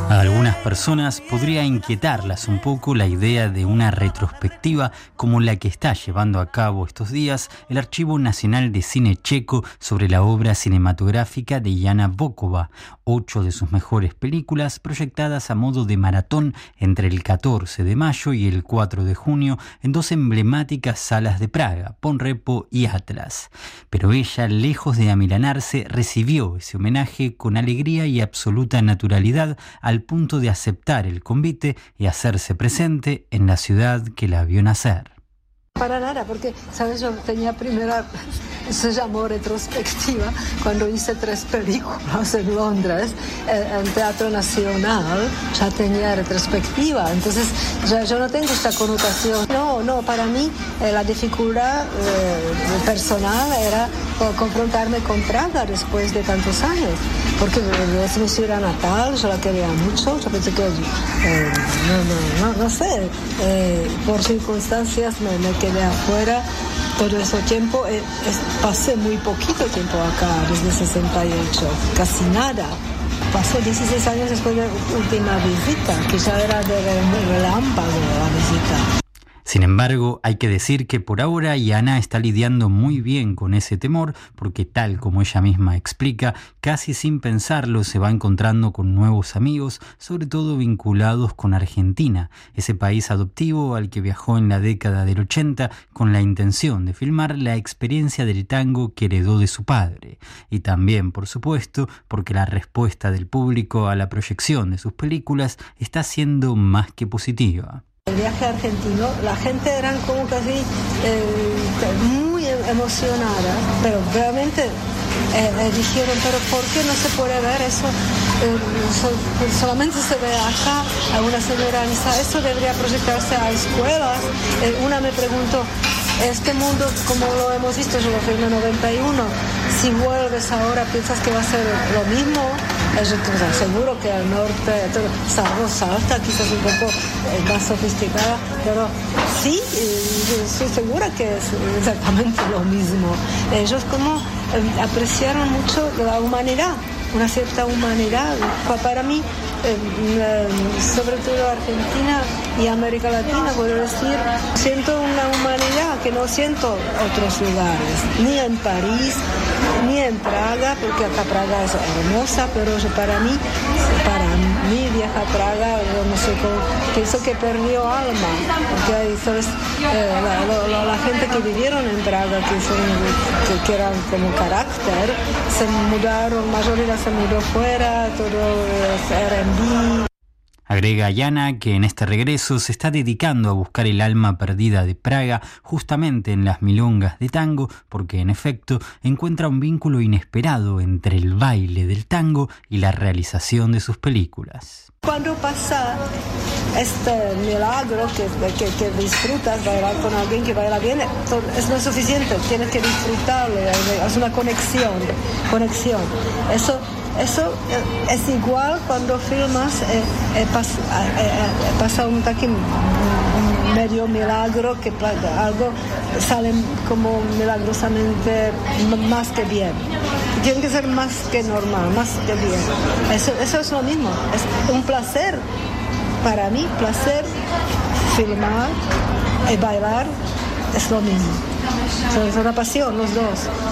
A algunas personas podría inquietarlas un poco la idea de una retrospectiva como la que está llevando a cabo estos días el Archivo Nacional de Cine Checo sobre la obra cinematográfica de Jana Bokova, 8 de sus mejores películas proyectadas a modo de maratón entre el 14 de mayo y el 4 de junio en dos emblemáticas salas de Praga, Ponrepo y Atlas. Pero ella, lejos de amilanarse, recibió ese homenaje con alegría y absoluta naturalidad al punto de aceptar el convite y hacerse presente en la ciudad que la vio nacer. Para nada, porque, ¿sabes? Yo tenía se llamó retrospectiva, cuando hice 3 películas en Londres, el Teatro Nacional ya tenía retrospectiva, entonces yo no tengo esta connotación. No, para mí la dificultad personal era confrontarme con Praga después de tantos años, porque es mi ciudad natal, yo la quería mucho, yo pensé que, no sé, por circunstancias me quedé afuera todo ese tiempo. Pasé muy poquito tiempo acá, desde 68, casi nada. Pasó 16 años después de la última visita, que ya era de relámpago la visita. Sin embargo, hay que decir que por ahora Jana está lidiando muy bien con ese temor, porque tal como ella misma explica, casi sin pensarlo se va encontrando con nuevos amigos, sobre todo vinculados con Argentina, ese país adoptivo al que viajó en la década del 80 con la intención de filmar la experiencia del tango que heredó de su padre. Y también, por supuesto, porque la respuesta del público a la proyección de sus películas está siendo más que positiva. El viaje argentino, la gente eran como casi muy emocionada, pero realmente dijeron, pero ¿por qué no se puede ver eso? Solamente se ve acá. A una señora dice, eso debería proyectarse a escuelas. Una me preguntó, este mundo como lo hemos visto, yo lo filmé en 91, si vuelves ahora, ¿piensas que va a ser lo mismo? Yo seguro que al norte, salvo Salta, quizás un poco más sofisticada, pero sí, estoy segura que es exactamente lo mismo. Ellos como apreciaron mucho la humanidad, una cierta humanidad. Para mí, sobre todo Argentina y América Latina, puedo decir, siento una humanidad que no siento en otros lugares, ni en París, ni en Praga, porque acá Praga es hermosa, pero para mí vieja Praga, yo no sé cómo, pienso que perdió alma, porque hay, ¿sabes? La gente que vivieron en Praga, que eran como carácter, se mudaron, mayoría se mudó fuera, todo era en B. Agrega Jana que en este regreso se está dedicando a buscar el alma perdida de Praga justamente en las milongas de tango, porque en efecto encuentra un vínculo inesperado entre el baile del tango y la realización de sus películas. Cuando pasa este milagro que disfrutas bailar con alguien que baila bien, es no suficiente, tienes que disfrutarlo, es una conexión. Eso es igual cuando filmas, pasa un medio milagro, que algo sale como milagrosamente más que bien. Tiene que ser más que normal, más que bien. Eso es lo mismo, es un placer, para mí, filmar y bailar es lo mismo. Es una pasión, los dos.